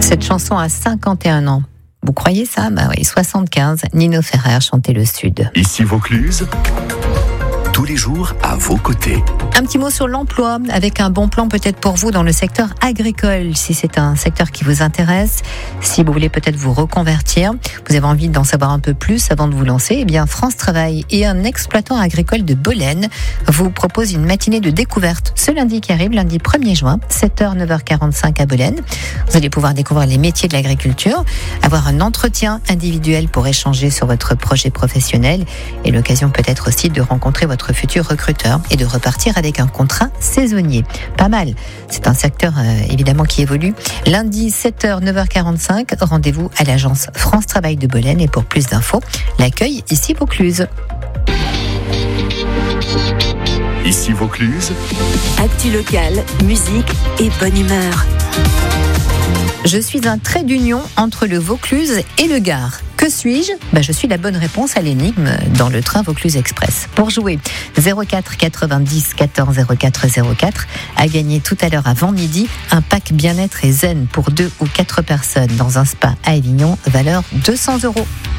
Cette chanson a 51 ans. Vous croyez ça ? Bah oui, 75, Nino Ferrer chantait le Sud. Ici Vaucluse, tous les jours à vos côtés. Un petit mot sur l'emploi, avec un bon plan peut-être pour vous dans le secteur agricole, si c'est un secteur qui vous intéresse, si vous voulez peut-être vous reconvertir, vous avez envie d'en savoir un peu plus avant de vous lancer, eh bien France Travail et un exploitant agricole de Bolène vous propose une matinée de découverte ce lundi qui arrive, lundi 1er juin, 7h, 9h45 à Bolène. Vous allez pouvoir découvrir les métiers de l'agriculture, avoir un entretien individuel pour échanger sur votre projet professionnel et l'occasion peut-être aussi de rencontrer votre futur recruteur et de repartir avec un contrat saisonnier. Pas mal. C'est un secteur évidemment qui évolue. Lundi 7h, 9h45, rendez-vous à l'agence France Travail de Bolène et pour plus d'infos, l'accueil ici Vaucluse. Ici Vaucluse, Actu locale, musique et bonne humeur. Je suis un trait d'union entre le Vaucluse et le Gard. Que suis-je ? Je suis la bonne réponse à l'énigme dans le train Vaucluse Express. Pour jouer, 04 90 14 04 04, à gagner tout à l'heure avant midi, un pack bien-être et zen pour 2 ou 4 personnes dans un spa à Avignon, valeur 200 €.